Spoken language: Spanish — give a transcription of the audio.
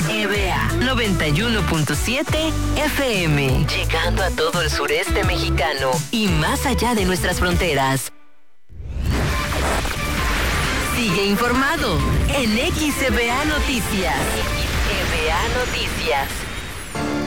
EBA 91.7 FM, llegando a todo el sureste mexicano y más allá de nuestras fronteras. Sigue informado en XEBA Noticias. XEBA Noticias.